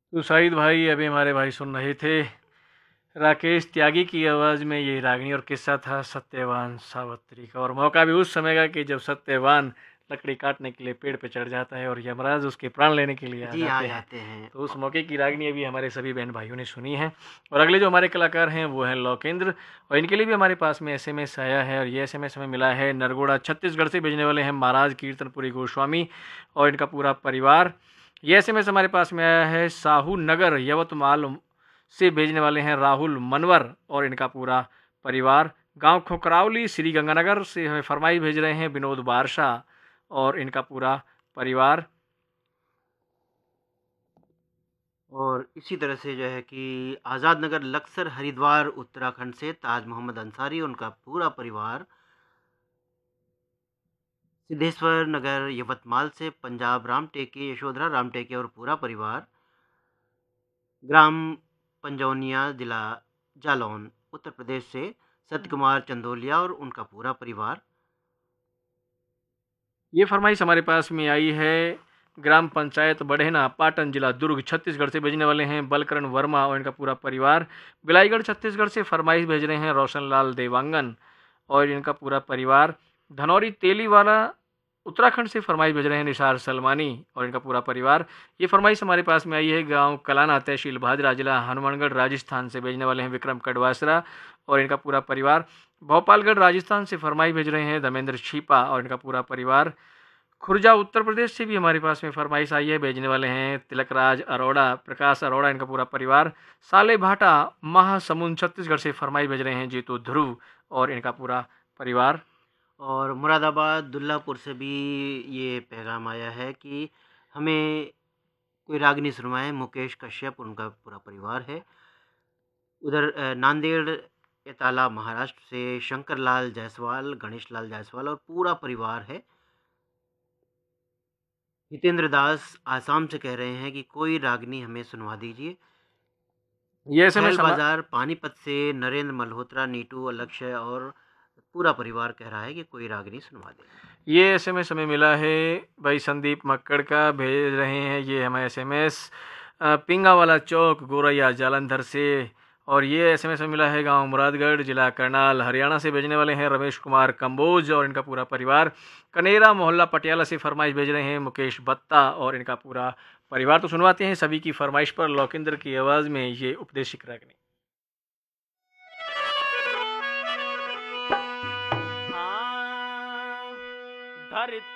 तो शाहिद भाई, अभी हमारे भाई सुन रहे थे राकेश त्यागी की आवाज़ में ये रागनी और किस्सा था सत्यवान सावित्री का। और मौका भी उस समय का कि जब सत्यवान लकड़ी काटने के लिए पेड़ पे चढ़ जाता है और यमराज उसके प्राण लेने के लिए आ जी आ जाते हैं। जाते हैं। तो उस मौके की रागनी अभी हमारे सभी बहन भाइयों ने सुनी है। और अगले जो हमारे कलाकार हैं वो हैं लोकेंद्र, और इनके लिए भी हमारे पास में एसएमएस आया है। और ये एसएमएस हमें मिला है नरगोड़ा छत्तीसगढ़ से। भेजने वाले हैं महाराज कीर्तनपुरी गोस्वामी और इनका पूरा परिवार। ये एसएमएस हमारे पास में आया है साहू नगर यवतमाल से। भेजने वाले हैं राहुल मनवर और इनका पूरा परिवार। गांव खोकरावली श्री गंगानगर से हमें फरमाइश भेज रहे हैं विनोद बारशा और इनका पूरा परिवार। और इसी तरह से जो है कि आज़ाद नगर लक्सर हरिद्वार उत्तराखंड से ताज मोहम्मद अंसारी उनका पूरा परिवार। सिद्धेश्वर नगर यवतमाल से पंजाब राम टेके यशोधरा राम टेके और पूरा परिवार। ग्राम पंजौनिया जिला जालौन उत्तर प्रदेश से सत्य कुमार चंदोलिया और उनका पूरा परिवार। ये फरमाइश हमारे पास में आई है ग्राम पंचायत बढ़ेना पाटन जिला दुर्ग छत्तीसगढ़ से। भेजने वाले हैं बलकरण वर्मा और इनका पूरा परिवार। बिलाईगढ़ छत्तीसगढ़ से फरमाइश भेज रहे हैं रोशनलाल देवांगन और इनका पूरा परिवार। धनौरी तेलीवाला उत्तराखंड से फरमाइश भेज रहे हैं निसार सलमानी और इनका पूरा परिवार। ये फरमाइश हमारे पास में आई है गांव कलाना तहसील भादरा जिला हनुमानगढ़ राजस्थान से। भेजने वाले हैं विक्रम कड़वासरा और इनका पूरा परिवार। भोपालगढ़ राजस्थान से फरमाइश भेज रहे हैं धर्मेंद्र छिपा और इनका पूरा परिवार। खुर्जा उत्तर प्रदेश से भी हमारे पास में फरमाइश आई है। भेजने वाले हैं तिलकराज अरोड़ा प्रकाश अरोड़ा इनका पूरा परिवार। साले भाटा महासमुंद छत्तीसगढ़ से फरमाइश भेज रहे हैं जीतू ध्रुव और इनका पूरा परिवार। और मुरादाबाद दुल्लापुर से भी ये पैगाम आया है कि हमें कोई रागनी सुनवाएं। मुकेश कश्यप उनका पूरा परिवार है। उधर नांदेड़ एताला महाराष्ट्र से शंकर लाल जायसवाल गणेश लाल जायसवाल और पूरा परिवार है। हितेंद्र दास आसाम से कह रहे हैं कि कोई रागनी हमें सुनवा दीजिए। ये ऐसे में खैल बाजार पानीपत से नरेंद्र मल्होत्रा नीटू लक्ष्य और पूरा परिवार कह रहा है कि कोई रागनी सुनवा दें। ये एसएमएस हमें मिला है भाई संदीप मक्कड़ का। भेज रहे हैं ये हमें एसएमएस पिंगा वाला चौक गोरैया जालंधर से। और ये एसएमएस में मिला है गांव मुरादगढ़ जिला करनाल हरियाणा से। भेजने वाले हैं रमेश कुमार कंबोज और इनका पूरा परिवार। कनेरा मोहल्ला पटियाला से फरमाइश भेज रहे हैं मुकेश बत्ता और इनका पूरा परिवार। तो सुनवाते हैं सभी की फरमाइश पर लोकेंद्र की आवाज़ में ये उपदेशिक रागनी। धरती